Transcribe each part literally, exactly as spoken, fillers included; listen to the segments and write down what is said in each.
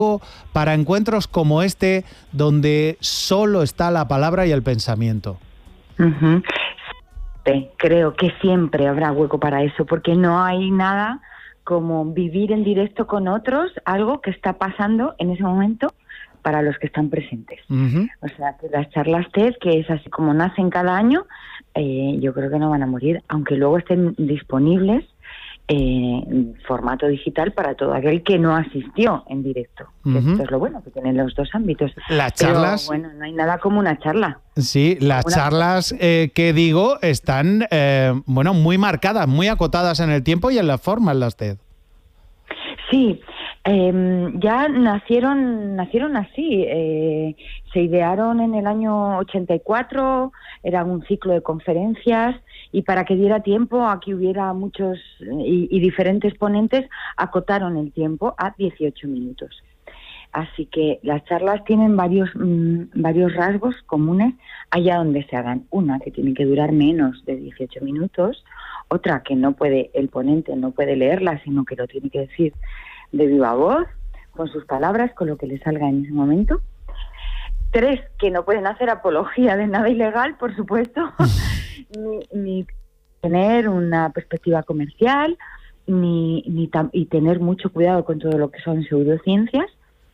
para encuentros como este, donde solo está la palabra y el pensamiento? Uh-huh. Creo que siempre habrá hueco para eso, porque no hay nada como vivir en directo con otros algo que está pasando en ese momento para los que están presentes. Uh-huh. O sea, que las charlas TED, que es así como nacen cada año, eh, yo creo que no van a morir, aunque luego estén disponibles Eh, en formato digital para todo aquel que no asistió en directo. Uh-huh. Esto es lo bueno, que tienen los dos ámbitos. Las charlas... Pero, bueno, no hay nada como una charla. Sí, las una... charlas eh, que digo están eh, bueno, muy marcadas, muy acotadas en el tiempo y en la forma, en las TED. Sí, eh, ya nacieron nacieron así. Eh, se idearon en el año ochenta y cuatro, era un ciclo de conferencias, y para que diera tiempo a que hubiera muchos y, y diferentes ponentes, acotaron el tiempo a dieciocho minutos. Así que las charlas tienen varios mmm, varios rasgos comunes allá donde se hagan. Una, que tiene que durar menos de dieciocho minutos. Otra, que no puede, el ponente no puede leerla, sino que lo tiene que decir de viva voz, con sus palabras, con lo que le salga en ese momento. Tres, que no pueden hacer apología de nada ilegal, por supuesto, ni, ni tener una perspectiva comercial, ni, ni tam- y tener mucho cuidado con todo lo que son pseudociencias.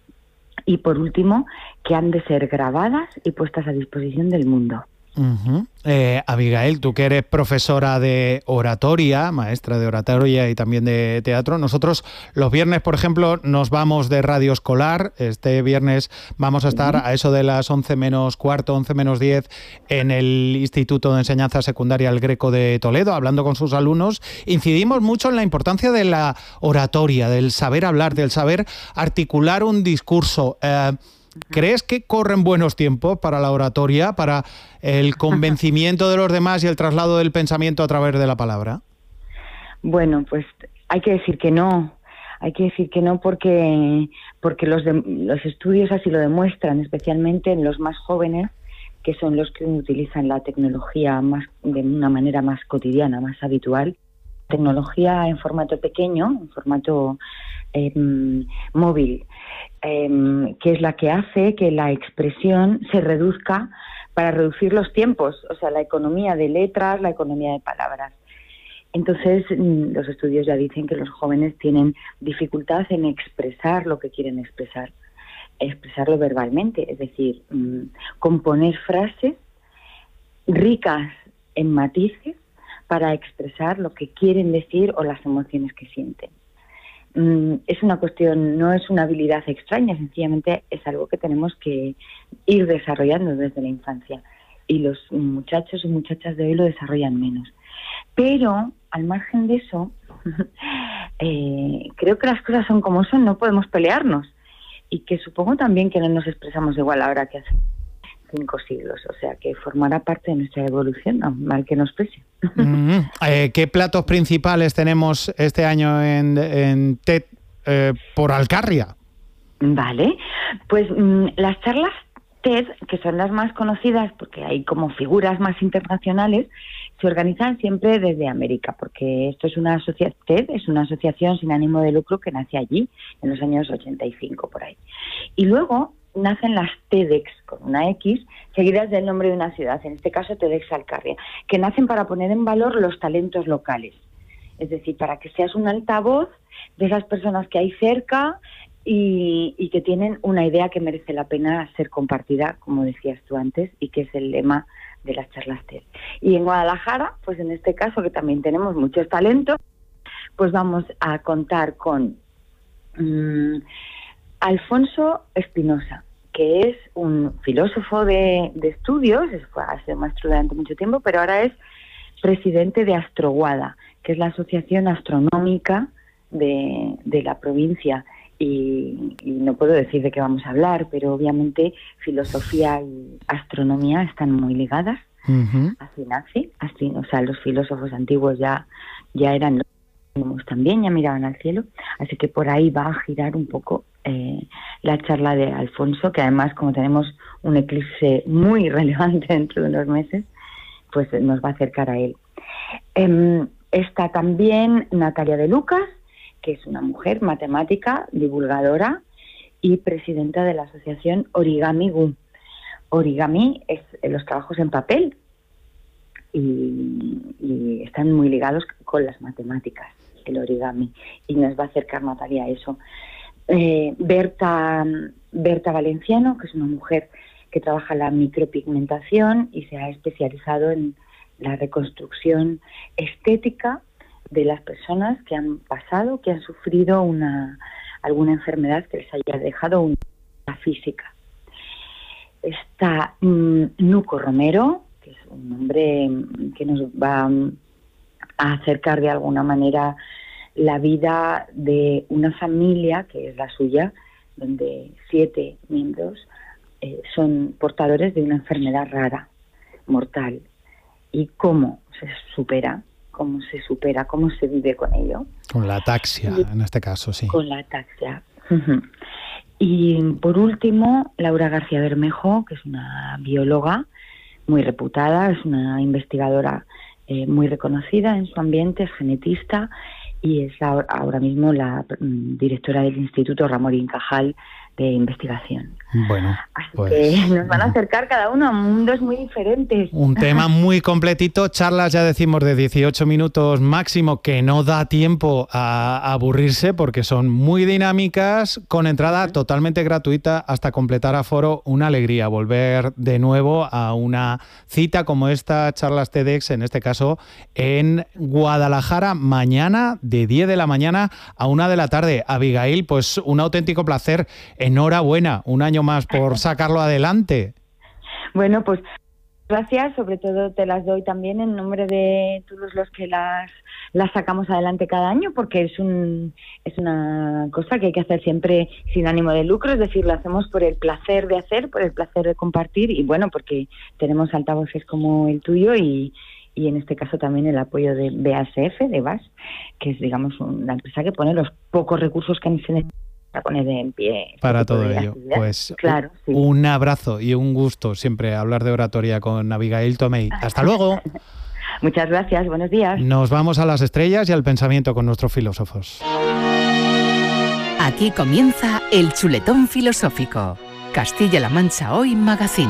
Y por último, que han de ser grabadas y puestas a disposición del mundo. Uh-huh. eh, Abigail, tú que eres profesora de oratoria, maestra de oratoria y también de teatro, nosotros los viernes, por ejemplo, nos vamos de radio escolar. Este viernes vamos a estar a eso de las once menos cuarto, once menos diez en el Instituto de Enseñanza Secundaria El Greco de Toledo, hablando con sus alumnos. Incidimos mucho en la importancia de la oratoria, del saber hablar, del saber articular un discurso. Eh, ¿Crees que corren buenos tiempos para la oratoria, para el convencimiento de los demás y el traslado del pensamiento a través de la palabra? Bueno, pues hay que decir que no. Hay que decir que no porque, porque los, de, los estudios así lo demuestran, especialmente en los más jóvenes, que son los que utilizan la tecnología más de una manera más cotidiana, más habitual. Tecnología en formato pequeño, en formato eh, móvil, eh, que es la que hace que la expresión se reduzca para reducir los tiempos, o sea, la economía de letras, la economía de palabras. Entonces, los estudios ya dicen que los jóvenes tienen dificultad en expresar lo que quieren expresar, expresarlo verbalmente, es decir, componer frases ricas en matices para expresar lo que quieren decir o las emociones que sienten. Mm, es una cuestión, no es una habilidad extraña, sencillamente es algo que tenemos que ir desarrollando desde la infancia. Y los muchachos y muchachas de hoy lo desarrollan menos. Pero, al margen de eso, eh, creo que las cosas son como son, no podemos pelearnos. Y que supongo también que no nos expresamos igual ahora que hace cinco siglos, o sea que formará parte de nuestra evolución, no, mal que nos pese. Mm, eh, ¿Qué platos principales tenemos este año en, en TED eh, por Alcarria? Vale, pues mmm, las charlas TED, que son las más conocidas porque hay como figuras más internacionales, se organizan siempre desde América, porque esto es una asociación, TED es una asociación sin ánimo de lucro que nace allí en los años ochenta y cinco por ahí. Y luego nacen las TEDx con una X, seguidas del nombre de una ciudad, en este caso TEDx Alcarria, que nacen para poner en valor los talentos locales. Es decir, para que seas un altavoz de esas personas que hay cerca y, y que tienen una idea que merece la pena ser compartida, como decías tú antes, y que es el lema de las charlas TED. Y en Guadalajara, pues en este caso, que también tenemos muchos talentos, pues vamos a contar con mmm, Alfonso Espinosa, que es un filósofo de, de estudios, fue, ha sido maestro durante mucho tiempo, pero ahora es presidente de Astroguada, que es la asociación astronómica de, de la provincia. Y, y no puedo decir de qué vamos a hablar, pero obviamente filosofía y astronomía están muy ligadas. Uh-huh. Así nace, así, o sea, los filósofos antiguos ya, ya eran los también, ya miraban al cielo, así que por ahí va a girar un poco eh, la charla de Alfonso, que además, como tenemos un eclipse muy relevante dentro de unos meses, pues nos va a acercar a él. Eh, está también Natalia de Lucas, que es una mujer matemática, divulgadora, y presidenta de la asociación Origami Gu. Origami es los trabajos en papel y, y están muy ligados con las matemáticas, el origami, y nos va a acercar Natalia a eso. Eh, Berta, Berta Valenciano, que es una mujer que trabaja la micropigmentación y se ha especializado en la reconstrucción estética de las personas que han pasado, que han sufrido una alguna enfermedad que les haya dejado una física. Está mm, Nuco Romero, que es un hombre que nos va a acercar de alguna manera la vida de una familia que es la suya, donde siete miembros eh, son portadores de una enfermedad rara, mortal. ¿Y cómo se supera? ¿Cómo se supera? ¿Cómo se vive con ello? Con la ataxia, y, en este caso, sí. Con la ataxia. Uh-huh. Y por último, Laura García Bermejo, que es una bióloga muy reputada, es una investigadora eh, muy reconocida en su ambiente, es genetista y es ahora, ahora mismo la mm, directora del Instituto Ramón y Cajal de investigación. Bueno, así pues, que nos van a acercar cada uno a mundos muy diferentes. Un tema muy completito, charlas ya decimos de dieciocho minutos máximo, que no da tiempo a, a aburrirse porque son muy dinámicas, con entrada totalmente gratuita hasta completar aforo. Una alegría volver de nuevo a una cita como esta, charlas TEDx, en este caso en Guadalajara, mañana de diez de la mañana a una de la tarde. Abigail, pues un auténtico placer. Enhorabuena, un año más por sacarlo adelante. Bueno, pues gracias, sobre todo te las doy también en nombre de todos los que las, las sacamos adelante cada año, porque es un es una cosa que hay que hacer siempre sin ánimo de lucro, es decir, lo hacemos por el placer de hacer, por el placer de compartir y bueno, porque tenemos altavoces como el tuyo y, y en este caso también el apoyo de B A S F, de B A S, que es digamos una empresa que pone los pocos recursos que se necesitan para poner en pie para todo ello. Pues claro, sí. Un abrazo y un gusto siempre hablar de oratoria con Abigail Tomei. Hasta luego. Muchas gracias, buenos días. Nos vamos a las estrellas y al pensamiento con nuestros filósofos. Aquí comienza el chuletón filosófico. Castilla-La Mancha Hoy Magazine.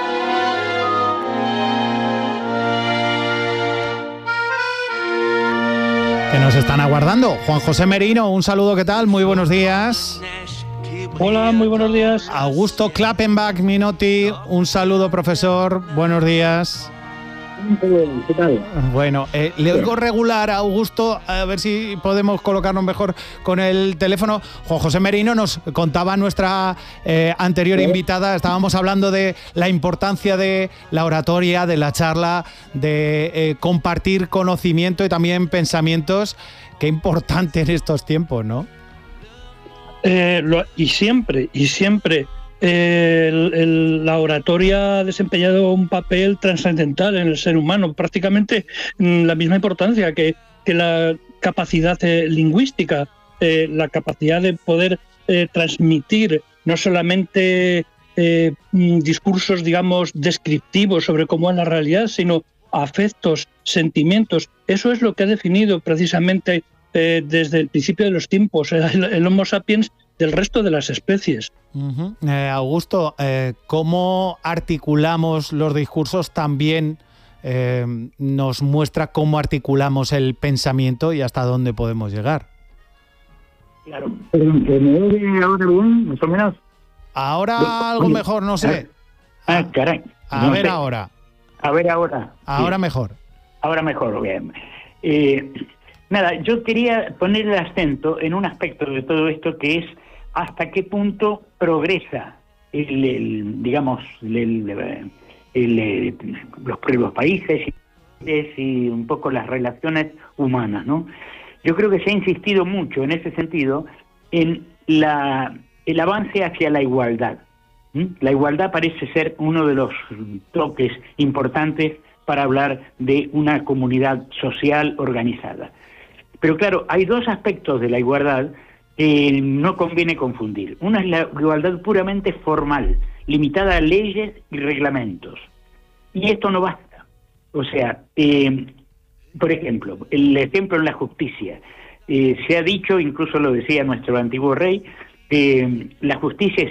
Que nos están aguardando. Juan José Merino, un saludo, ¿qué tal? Muy buenos días. Hola, muy buenos días. Augusto Klappenbach Minotti, un saludo, profesor, buenos días. ¿Qué tal? Bueno, eh, le oigo regular a Augusto, a ver si podemos colocarnos mejor con el teléfono. Juan José Merino nos contaba nuestra eh, anterior ¿Sí? invitada, estábamos hablando de la importancia de la oratoria, de la charla, de eh, compartir conocimiento y también pensamientos. Qué importante en estos tiempos, ¿no? Eh, lo, y siempre, y siempre. El, el, la oratoria ha desempeñado un papel trascendental en el ser humano, prácticamente mmm, la misma importancia que, que la capacidad eh, lingüística, eh, la capacidad de poder eh, transmitir no solamente eh, discursos, digamos, descriptivos sobre cómo es la realidad, sino afectos, sentimientos. Eso es lo que ha definido precisamente eh, desde el principio de los tiempos el, el Homo sapiens del resto de las especies. Uh-huh. eh, Augusto, eh, ¿cómo articulamos los discursos? También eh, nos muestra cómo articulamos el pensamiento y hasta dónde podemos llegar. Claro, pero que me oye ahora bien, más o menos. Ahora bueno, algo bueno, mejor, no sé. Ah, caray. A no ver sé. ahora. A ver ahora. Ahora sí. mejor. Ahora mejor, bien. Eh, nada, yo quería poner el acento en un aspecto de todo esto que es hasta qué punto progresa el, el digamos el, el, el, los, los países y un poco las relaciones humanas, ¿no? Yo creo que se ha insistido mucho en ese sentido en la el avance hacia la igualdad. ¿Mm? La igualdad parece ser uno de los toques importantes para hablar de una comunidad social organizada. Pero claro, hay dos aspectos de la igualdad que no conviene confundir. Una es la igualdad puramente formal, limitada a leyes y reglamentos. Y esto no basta. O sea, eh, por ejemplo, el ejemplo en la justicia. Eh, se ha dicho, incluso lo decía nuestro antiguo rey, eh, la justicia